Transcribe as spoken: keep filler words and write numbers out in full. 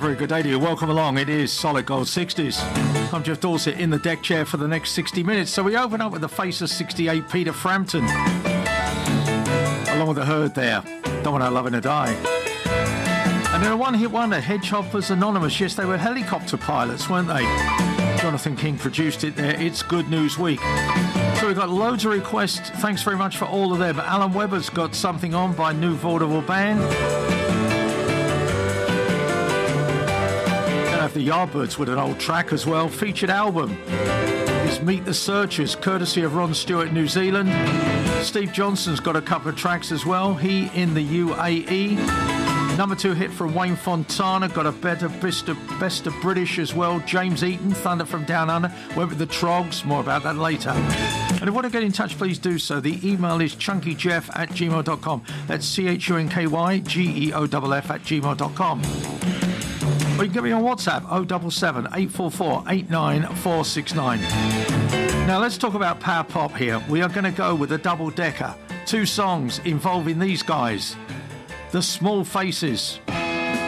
very good day to you. Welcome along. It is Solid Gold sixties. I'm Jeff Dorset in the deck chair for the next sixty minutes. So we open up with the face of sixty-eight, Peter Frampton. Along with the Herd there. Don't Want to Love and Die. And then a one-hit wonder, Hedgehoppers Anonymous. Yes, they were helicopter pilots, weren't they? Jonathan King produced it there. It's Good News Week. So we've got loads of requests. Thanks very much for all of them. But Alan Webber's got something on by New Vaudeville Band. Gonna have the Yardbirds with an old track as well. Featured album is Meet the Searchers, courtesy of Ron Stewart, New Zealand. Steve Johnson's got a couple of tracks as well. He in the U A E. Number two hit from Wayne Fontana, got a better best of, best of British as well. James Eaton, Thunder from Down Under, went with the Trogs, more about that later. And if you want to get in touch, please do so. The email is chunkyjeff at gmail dot com. That's C H U N K Y G E O F F at gmail dot com. Or you can get me on WhatsApp, oh seven seven, eight four four, eight nine four six nine. Now let's talk about power pop here. We are going to go with a double-decker. Two songs involving these guys. The Small Faces.